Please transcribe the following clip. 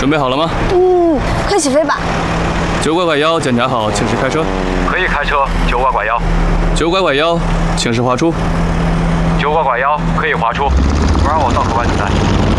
准备好了吗？ 快起飞吧。 911，检查好，请示开车。 可以开车。911。 911，请示滑出。 911可以滑出，不让我到口湾子弹。